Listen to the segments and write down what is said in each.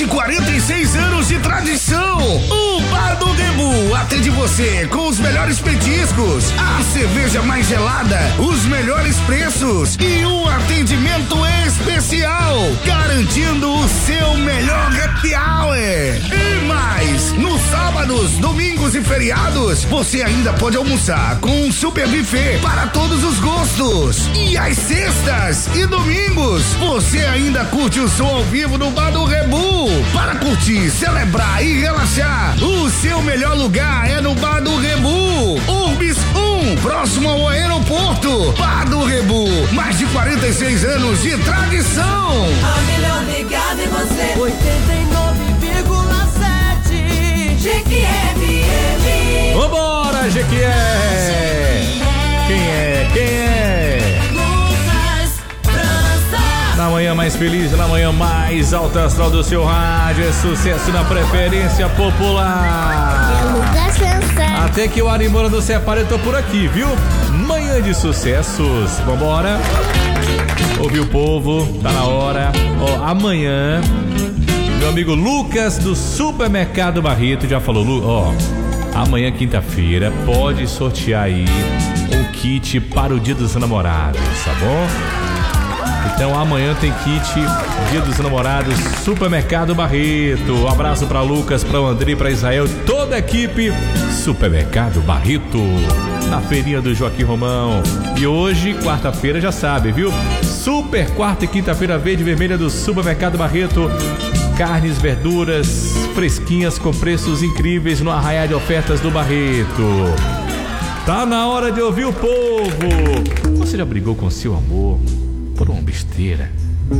de 46 anos de tradição. O Bar do Rebu atende você com os melhores petiscos, a cerveja mais gelada, os melhores preços e um atendimento especial, garantindo o seu melhor happy hour. E mais, nos sábados, domingos e feriados, você ainda pode almoçar com um super buffet para todos os gostos. E às sextas e domingos, você ainda curte o som ao vivo no Bar do Rebu. Para curtir, celebrar e relaxar, o seu melhor lugar é no Bar do Rebu, Urbis 1, próximo ao aeroporto. Bar do Rebu, mais de 46 anos de tradição. A melhor ligada em você, 89,7 GQFM. Vambora, Jequié! Quem é? Lucas França. Na manhã mais feliz, na manhã mais alta astral do seu rádio, é sucesso na preferência popular. Lucas França. Até que o Arimora do Separa, eu tô por aqui, viu? Manhã de sucessos, vambora. Ouve o povo, tá na hora. Ó, amanhã, meu amigo Lucas do Supermercado Barreto já falou, ó, amanhã quinta-feira pode sortear aí um kit para o Dia dos Namorados, tá bom? Então amanhã tem kit Dia dos Namorados Supermercado Barreto. Um abraço para Lucas, para o André, para Israel, toda a equipe Supermercado Barreto na feirinha do Joaquim Romão. E hoje, quarta-feira, já sabe, viu? Super quarta e quinta-feira verde e vermelha do Supermercado Barreto. Carnes, verduras fresquinhas com preços incríveis no arraial de ofertas do Barreto. Tá na hora de ouvir o povo. Você já brigou com seu amor por uma besteira?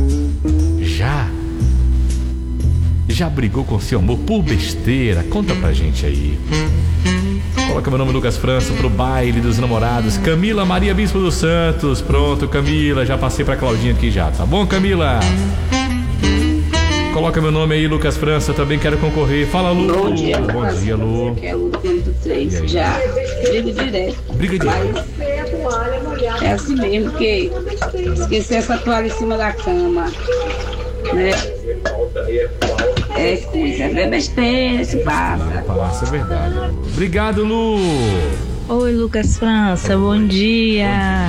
Já brigou com seu amor por besteira? Conta pra gente aí. Coloca meu nome Lucas França pro baile dos namorados. Camila Maria Bispo dos Santos. Pronto, Camila, já passei pra Claudinha aqui já, tá bom, Camila? Coloca meu nome aí, Lucas França, também quero concorrer. Fala, Lu. Bom dia, Lu. Aqui é o do 3, já briga direto. Briga direto. Mas é assim mesmo, que esquecer essa toalha em cima da cama, né? É coisa, é besteira, se passa. Passa, é verdade. Obrigado, Lu. Oi, Lucas França, bom dia.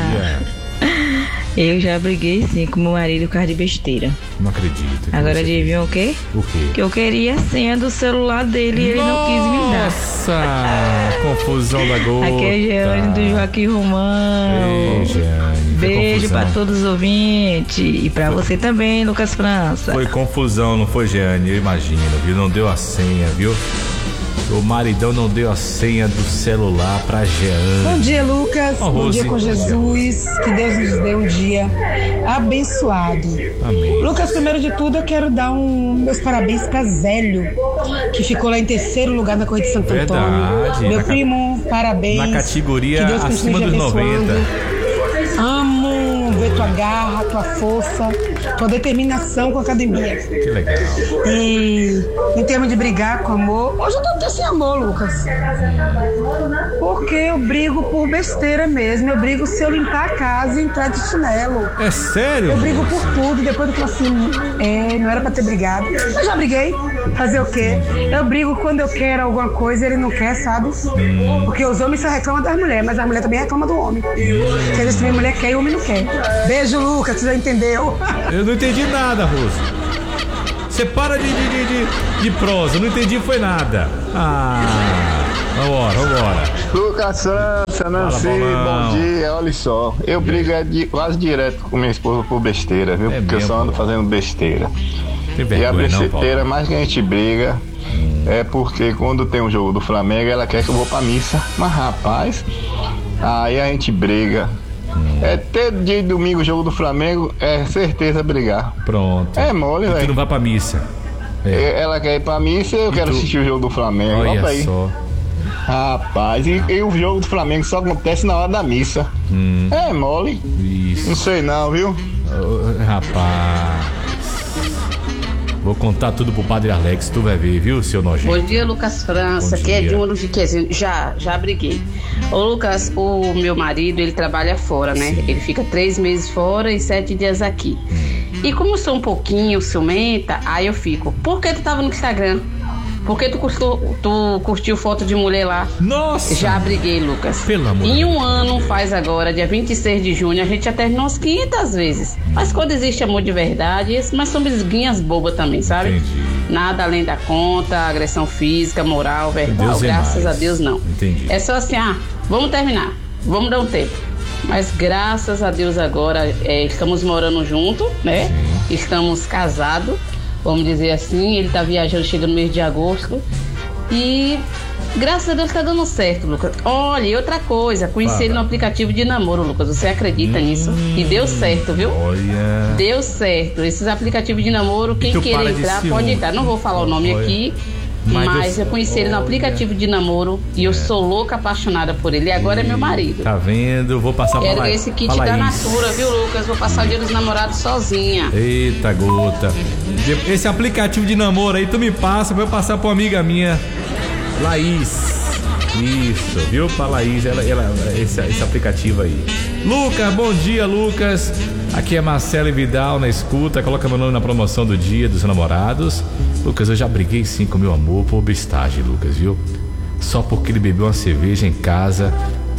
Eu já briguei sim com meu marido por causa de besteira. Não acredito. Agora adivinha o quê? O quê? Que eu queria a senha do celular dele e ele não quis me dar. Nossa, confusão da gota. Aqui é Jeane do Joaquim Romão. Ei, Jeane, Beijo pra todos os ouvintes. E pra você também, Lucas França. Foi confusão, não foi, Jeane? Eu imagino, viu? Não deu a senha, viu? O maridão não deu a senha do celular pra Jeane. Bom dia, Lucas. Bom dia com Jesus. Que Deus nos dê um dia abençoado. Amém. Lucas, primeiro de tudo, eu quero dar meus parabéns pra Zélio, que ficou lá em terceiro lugar na corrida de Santo Antônio. Meu primo, parabéns. Na categoria que Deus acima dos abençoando. 90. Amo ver tua garra, tua força, tua determinação com a academia. Que legal. E em termos de brigar com amor, hoje eu tô até sem amor, Lucas. Porque eu brigo por besteira mesmo. Eu brigo se eu limpar a casa e entrar de chinelo. É sério? Eu brigo por tudo. Depois eu falo assim, não era pra ter brigado. Eu já briguei. Fazer o quê? Eu brigo quando eu quero alguma coisa e ele não quer, sabe? Porque os homens só reclamam das mulheres, mas a mulher também reclama do homem. Porque às vezes a mulher quer e o homem não quer. Beijo, Lucas, você já entendeu? Eu não entendi nada, Roso. Você para de prosa, não entendi foi nada. Vambora. Lucas França, Nancy, bom dia. Olha só, eu brigo quase direto com minha esposa por besteira, viu? Porque eu só ando fazendo besteira. E a besteira mais que a gente briga é porque quando tem um jogo do Flamengo, ela quer que eu vou pra missa. Mas rapaz, aí a gente briga. É ter dia de domingo o jogo do Flamengo, é certeza brigar. Pronto. É mole, velho. Tu não vai pra missa. Ela quer ir pra missa e eu quero assistir o jogo do Flamengo. Olha aí. só. Rapaz, e o jogo do Flamengo só acontece na hora da missa. É mole. Isso. Não sei não, viu? Rapaz. Vou contar tudo pro Padre Alex, tu vai ver, viu, seu nojento? Bom dia, Lucas França, que é de um que já briguei. Ô, Lucas, o meu marido, ele trabalha fora, né? Sim. Ele fica 3 meses fora e 7 dias aqui. E como eu sou um pouquinho ciumenta, aí eu fico, por que tu tava no Instagram? Por que tu curtiu foto de mulher lá? Nossa! Já briguei, Lucas. Pelo amor de Deus. Em um ano, faz agora, dia 26 de junho, a gente já terminou umas 500 vezes. Mas quando existe amor de verdade, mas são briguinhas bobas também, sabe? Entendi. Nada além da conta, agressão física, moral, verbal. Graças a Deus, não. Entendi. É só assim, vamos terminar, vamos dar um tempo. Mas graças a Deus agora estamos morando junto, né? Sim. Estamos casados. Vamos dizer assim, ele tá viajando, chega no mês de agosto. E graças a Deus tá dando certo, Lucas. Olha, e outra coisa, conheci ele no aplicativo de namoro, Lucas. Você acredita nisso? E deu certo, viu? Olha. Deu certo. Esses aplicativos de namoro, quem queira entrar, pode entrar. Não vou falar o nome aqui. Mas eu conheci ele no aplicativo de namoro e eu sou louca, apaixonada por ele. E agora é meu marido. Tá vendo? Vou passar pra lá. Quero esse kit da Natura, viu, Lucas? Vou passar o dia dos namorados sozinha. Eita, gota. Esse aplicativo de namoro aí, tu me passa pra eu passar pra uma amiga minha, Laís. Isso, viu? Pra Laís, esse aplicativo aí. Lucas, bom dia, Lucas. Aqui é Marcelo Vidal na escuta. Coloca meu nome na promoção do dia dos namorados. Lucas, eu já briguei sim com meu amor por bestagem, Lucas, viu? Só porque ele bebeu uma cerveja em casa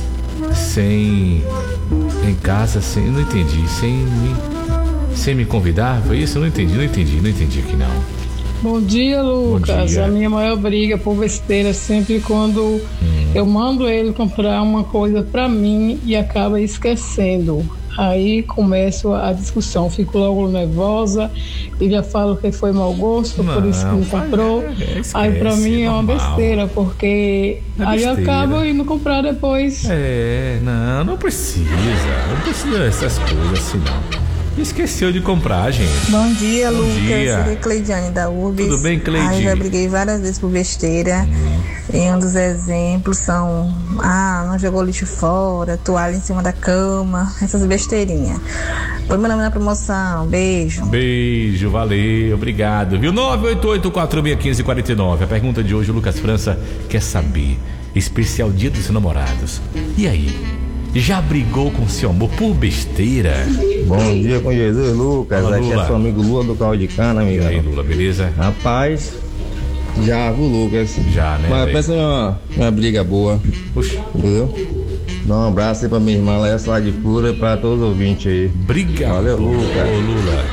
não entendi, sem me convidar, foi isso? Não entendi aqui não. Bom dia, Lucas. Bom dia. A minha maior briga por besteira é sempre quando eu mando ele comprar uma coisa pra mim e acaba esquecendo. Aí começa a discussão, fico logo nervosa e já falo que foi mau gosto, por isso que não comprou. Aí pra mim é uma besteira, porque aí eu acabo indo comprar depois. Não precisa dessas coisas assim não. Esqueceu de comprar, gente. Bom dia, Lucas. Dia. Sou Cleidiane da UBS. Tudo bem, Cleidiane? Já briguei várias vezes por besteira. E um dos exemplos são: não jogou lixo fora, toalha em cima da cama, essas besteirinhas. Põe meu nome na promoção. Beijo. Beijo, valeu, obrigado. Viu? 988-4615-49. A pergunta de hoje, o Lucas França quer saber. Especial Dia dos Namorados. E aí? Já brigou com seu amor por besteira? Bom dia com Jesus, Lucas. Fala, aqui Lula. é seu amigo Lula do Caldo de Cana, amigo. E aí, Lula, beleza? Rapaz, já, viu, Lucas? Já, né? Mas pensa numa briga boa. Puxa. Entendeu? Dá um abraço aí pra minha irmã lá, essa lá de Fura, e pra todos os ouvintes aí. Briga. Valeu, Lucas. Ô, Lula.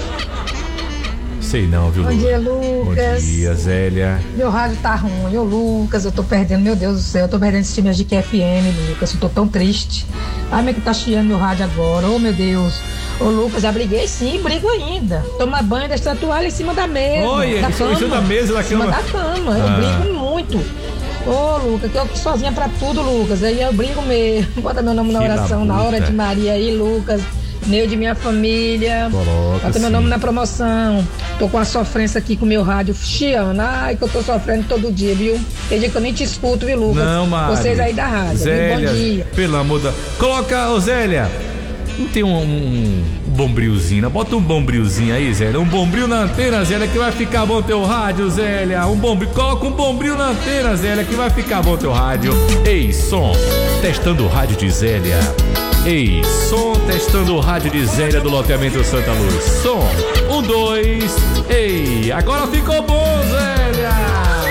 Sei não, viu, Lula? Bom dia, Lucas. Bom dia, Zélia. Meu rádio tá ruim. Ô, Lucas, eu tô perdendo, meu Deus do céu, eu tô perdendo esse time de QFM, Lucas, eu tô tão triste. Ai, meu que tá chiando meu rádio agora, ô, meu Deus. Ô, Lucas, já briguei sim, brigo ainda. Toma banho, deixa a toalha em cima da mesa. Oi, da cama. em cima da mesa, da cama. Em cima da cama, eu brigo muito. Ô, Lucas, que eu fico sozinha pra tudo, Lucas, aí eu brigo mesmo. Bota meu nome na oração, na hora de Maria aí, Lucas. Neu de minha família. Bota meu nome na promoção. Tô com a sofrência aqui com o meu rádio chiando. Ai, que eu tô sofrendo todo dia, viu? Tem dia que eu nem te escuto, viu, Lucas? Não, Mari. Vocês aí da rádio. Zélia, bom dia. Pelo amor da... Coloca, ô Zélia, não tem um bombrilzinho, não? Bota um bombrilzinho aí, Zélia. Um bombril na antena, Zélia, que vai ficar bom teu rádio, Zélia. Um bombril, coloca um bombril na antena, Zélia, que vai ficar bom teu rádio. Ei, som, testando o rádio de Zélia. Ei, som, testando o rádio de Zélia do loteamento Santa Luz. Som, 1, 2, ei, agora ficou bom, Zélia.